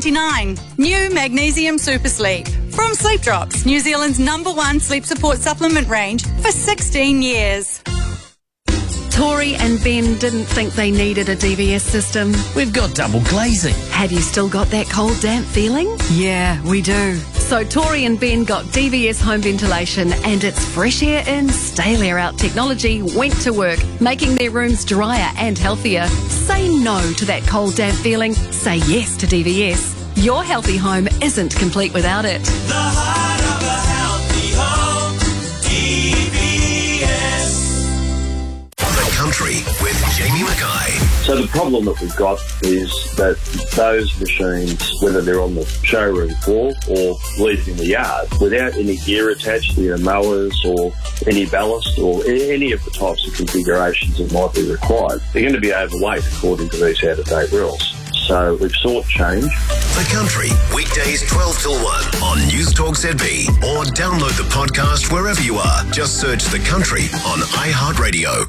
$1.99. New Magnesium Super Sleep. From Sleep Drops, New Zealand's #1 sleep support supplement range for 16 years. Tori and Ben didn't think they needed a DVS system. We've got double glazing. Have you still got that cold, damp feeling? Yeah, we do. So Tori and Ben got DVS home ventilation, and its fresh air in, stale air out technology went to work, making their rooms drier and healthier. Say no to that cold, damp feeling. Say yes to DVS. Your healthy home isn't complete without it. The heart of a healthy home, DVS. The Country with Jamie Mackay. So the problem that we've got is that those machines, whether they're on the showroom floor or leaving the yard, without any gear attached, mowers or any ballast or any of the types of configurations that might be required, they're going to be overweight according to these out-of-date rules. So we've sought change. The Country, weekdays 12 till 1 on News Talk ZB, or download the podcast wherever you are. Just search The Country on iHeartRadio.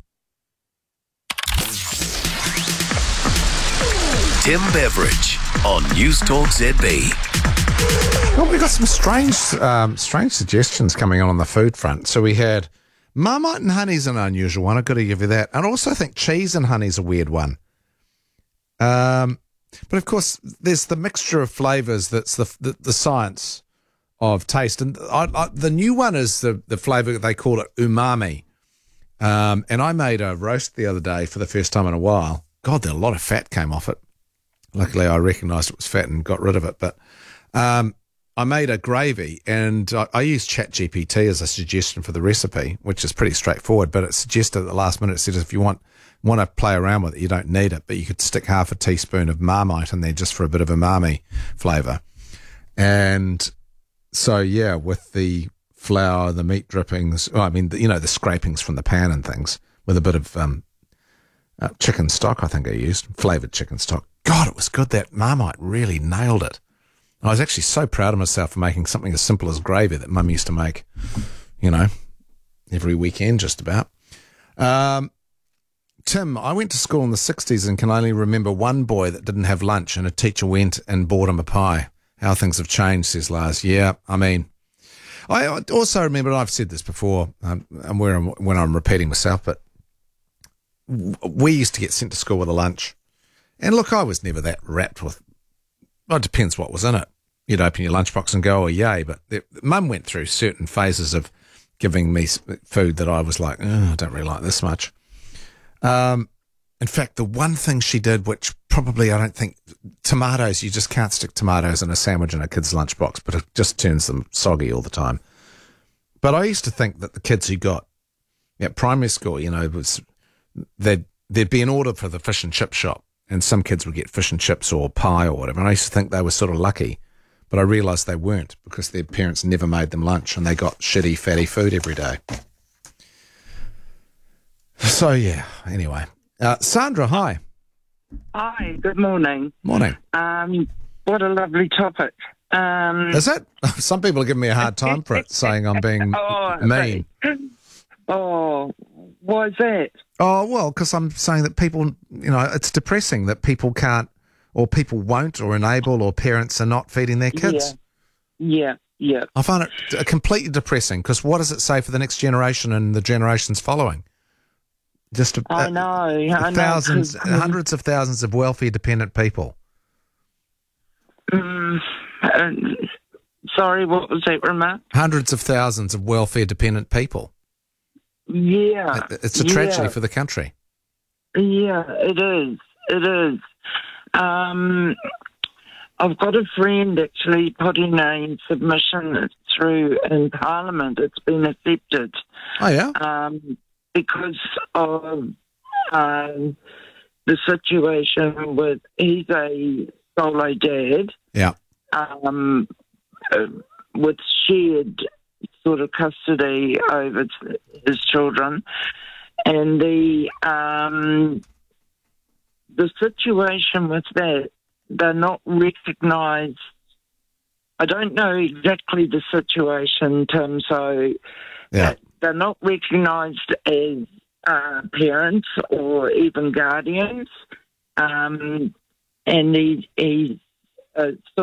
Tim Beveridge on News Talk ZB. Well, we've got some strange suggestions coming on the food front. So we had Marmite and honey's an unusual one. I've got to give you that. And I also think cheese and honey's a weird one. But of course, there's the mixture of flavours that's the science of taste. And the new one is the flavour, they call it umami. And I made a roast the other day for the first time in a while. God, a lot of fat came off it. Luckily, I recognised it was fat and got rid of it. But I made a gravy, and I used ChatGPT as a suggestion for the recipe, which is pretty straightforward. But it suggested at the last minute, it said if you want to play around with it, you don't need it, but you could stick half a teaspoon of Marmite in there just for a bit of umami flavour. And so, yeah, with the flour, the meat drippings, the scrapings from the pan and things, with a bit of chicken stock, I think I used, flavoured chicken stock. God, it was good. That Marmite really nailed it. I was actually so proud of myself for making something as simple as gravy that Mum used to make, every weekend just about. Tim, I went to school in the 60s and can only remember one boy that didn't have lunch, and a teacher went and bought him a pie. How things have changed, says Lars. Yeah, I also remember, and I've said this before, and when I'm repeating myself, but we used to get sent to school with a lunch. And look, I was never that wrapped with, it depends what was in it. You'd open your lunchbox and go, oh, yay. But Mum went through certain phases of giving me food that I was like, oh, I don't really like this much. In fact, the one thing she did, which probably I don't think, tomatoes, you just can't stick tomatoes in a sandwich in a kid's lunchbox, but it just turns them soggy all the time. But I used to think that the kids who got at primary school, there'd be an order for the fish and chip shop, and some kids would get fish and chips or pie or whatever. And I used to think they were sort of lucky, but I realised they weren't, because their parents never made them lunch and they got shitty, fatty food every day. So, yeah, anyway. Sandra, hi. Hi, good morning. Morning. What a lovely topic. Is it? Some people are giving me a hard time for it, saying I'm being mean. Oh, why is that? Oh, well, because I'm saying that people, it's depressing that people can't, or people won't, or enable, or parents are not feeding their kids. Yeah. I find it completely depressing, because what does it say for the next generation and the generations following? Just I know. Thousands, hundreds of thousands of welfare dependent people. Sorry, what was that remark? Hundreds of thousands of welfare dependent people. Yeah. It's a tragedy for the country. Yeah, it is. I've got a friend actually putting a submission through in Parliament. It's been accepted. Oh, yeah? Because of the situation with, he's a solo dad. Yeah. With shared sort of custody over his children, and the situation with that, they're not recognised. I don't know exactly the situation, Tim, so they're not recognised as parents or even guardians, and he's sort